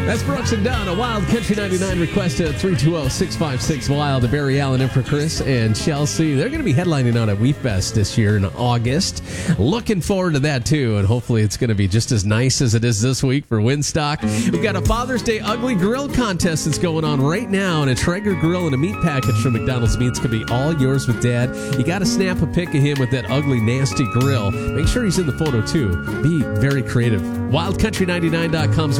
That's Brooks and Dunn, a Wild Country 99 request at 320-656-WILD. Barry Allen in for Chris and Chelsea. They're going to be headlining on at Wheat Fest this year in August. Looking forward to that, too, and hopefully it's going to be just as nice as it is this week for Winstock. We've got a Father's Day Ugly Grill contest that's going on right now, and a Traeger grill and a meat package from McDonald's Meats could be all yours with Dad. You got to snap a pic of him with that ugly, nasty grill. Make sure he's in the photo, too. Be very creative. WildCountry99.com's